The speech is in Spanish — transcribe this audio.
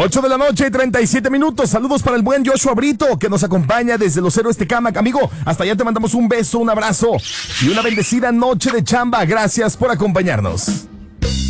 8 de la noche, 37 minutos. Saludos para el buen Joshua Brito, que nos acompaña desde Los Héroes Tecámac. Amigo, hasta allá te mandamos un beso, un abrazo y una bendecida noche de chamba. Gracias por acompañarnos.